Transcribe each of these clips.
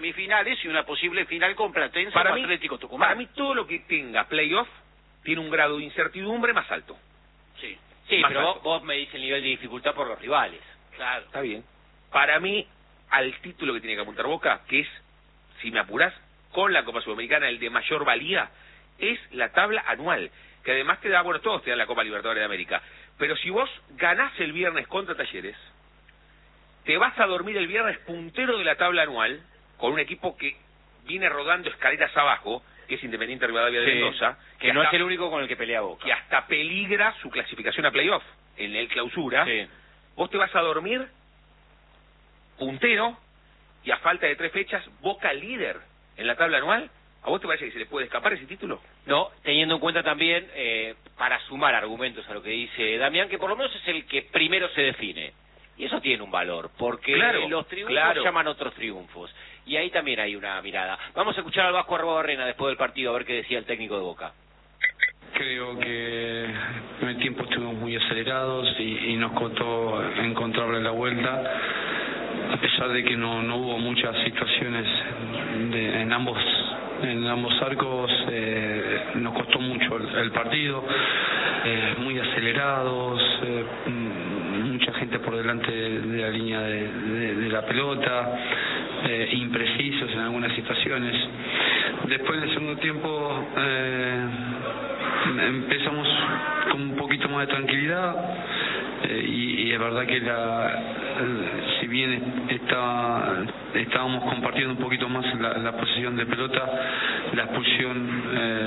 semifinales y una posible final con Platense o Atlético Tucumán. Para mí todo lo que tenga playoff tiene un grado de incertidumbre más alto. Sí, pero vos me dices el nivel de dificultad por los rivales. Claro. Está bien. Para mí, al título que tiene que apuntar Boca, que es, si me apurás, con la Copa Sudamericana, el de mayor valía, es la tabla anual, que además te da, bueno, todos te dan la Copa Libertadores de América, pero si vos ganás el viernes contra Talleres, te vas a dormir el viernes puntero de la tabla anual, con un equipo que viene rodando escaleras abajo, que es Independiente Rivadavia de Mendoza, que no es el único con el que pelea Boca, que hasta peligra su clasificación a playoff en el clausura. Vos te vas a dormir puntero y a falta de 3 fechas Boca líder en la tabla anual. ¿A vos te parece que se le puede escapar ese título? No, teniendo en cuenta también, para sumar argumentos a lo que dice Damián, que por lo menos es el que primero se define. Y eso tiene un valor, porque los triunfos llaman otros triunfos. Y ahí también hay una mirada. Vamos a escuchar al Vasco Arruabarrena después del partido, a ver qué decía el técnico de Boca. Creo que en el tiempo estuvimos muy acelerados y nos costó encontrarle la vuelta, a pesar de que no hubo muchas situaciones en ambos arcos. Nos costó mucho el partido, muy acelerados, mucha gente por delante de la línea de la pelota, imprecisos en algunas situaciones. Después en el segundo tiempo empezamos con un poquito más de tranquilidad, y es verdad que si bien estábamos compartiendo un poquito más la posesión de pelota, la expulsión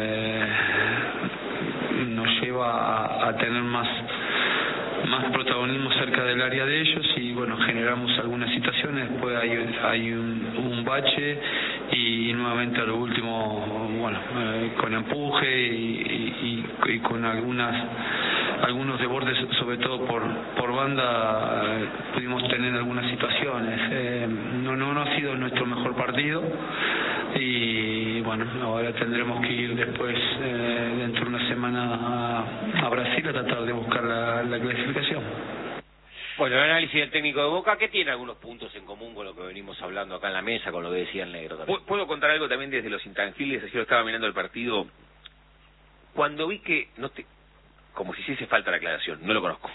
nos lleva a tener más protagonismo cerca del área de ellos, y bueno, generamos algunas situaciones. Después hay un bache y nuevamente a lo último, bueno, con empuje y con algunos desbordes, sobre todo por banda, pudimos tener algunas situaciones. No ha sido nuestro mejor partido, y bueno, ahora tendremos que ir después, dentro de una semana, a Brasil a tratar de buscar la clasificación. Bueno, el análisis del técnico de Boca, que tiene algunos puntos en común con lo que venimos hablando acá en la mesa, con lo que decía el negro también. ¿Puedo contar algo también desde los intangibles? Ayer estaba mirando el partido, cuando vi que, como si hiciese falta la aclaración, no lo conozco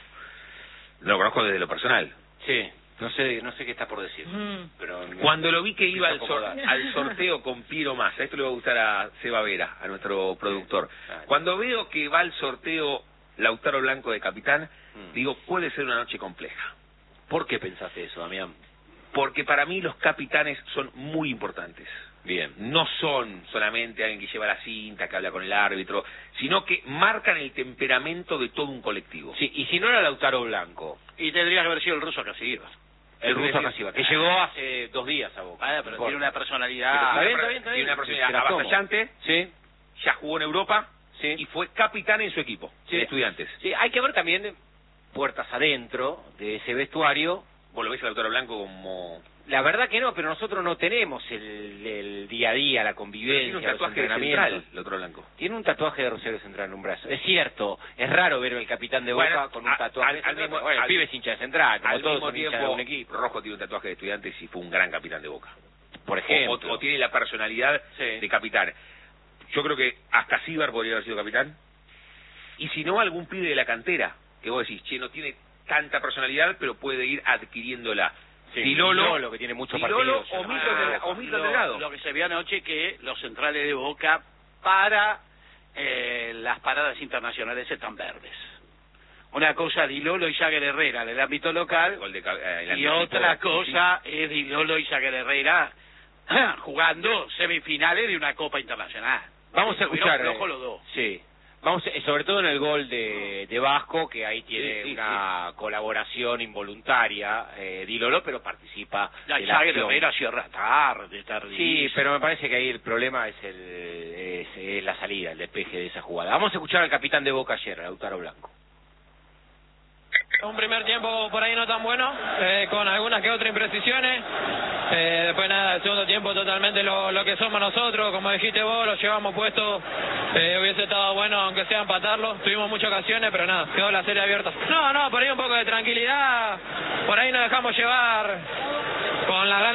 desde lo personal. Sí, no sé qué está por decir. Pero cuando lo vi que iba al sorteo con Piero Massa, esto le va a gustar a Seba Vera, a nuestro productor. Cuando veo que va al sorteo Lautaro Blanco de capitán, digo, puede ser una noche compleja. ¿Por qué pensaste eso, Damián? Porque para mí los capitanes son muy importantes. Bien. No son solamente alguien que lleva la cinta, que habla con el árbitro, sino que marcan el temperamento de todo un colectivo. Sí, y si no era Lautaro Blanco. Y tendría que haber sido el ruso Casillas. El ruso Casillas, que llegó hace 2 días a Boca. Pero tiene una personalidad. Está bien. Tiene una personalidad avasallante. Sí. Ya jugó en Europa. Sí. Y fue capitán en su equipo, de Estudiantes. Sí, hay que ver también puertas adentro de ese vestuario. ¿Vos lo ves a Lautaro Blanco como...? La verdad que no, pero nosotros no tenemos el día a día, la convivencia, tiene un tatuaje los central, Lautaro Blanco. Tiene un tatuaje de Rosario Central en un brazo. Es cierto, es raro ver al capitán de Boca con un tatuaje. El pibe es hincha de Central, como todos son hinchas de un equipo. Rojo tiene un tatuaje de Estudiantes y fue un gran capitán de Boca. Por ejemplo. O tiene la personalidad de capitán. Yo creo que hasta Cibar podría haber sido capitán. Y si no, algún pibe de la cantera, que vos decís, no tiene tanta personalidad, pero puede ir adquiriéndola. Sí, Dilolo, que tiene muchos partidos. O Milton Delgado. Lo que se vio anoche, que los centrales de Boca para las paradas internacionales están verdes. Una cosa Dilolo y Jagger Herrera en el ámbito local, y otra cosa es Dilolo y Jagger Herrera jugando semifinales de una Copa Internacional. Vamos a escuchar. Los dos. Sí. Vamos, sobre todo en el gol de Vasco, que ahí tiene una colaboración involuntaria, Dilolo, pero participa de la acción. Herrera cierra tarde. Sí, pero me parece que ahí el problema es la salida, el despeje de esa jugada. Vamos a escuchar al capitán de Boca ayer, Lautaro Blanco. Un primer tiempo por ahí no tan bueno, con algunas que otras imprecisiones. Después nada, el segundo tiempo totalmente lo que somos nosotros, como dijiste vos, lo llevamos puesto. Hubiese estado bueno aunque sea empatarlo. Tuvimos muchas ocasiones, pero nada, quedó la serie abierta. No, por ahí un poco de tranquilidad, por ahí nos dejamos llevar con las ganas.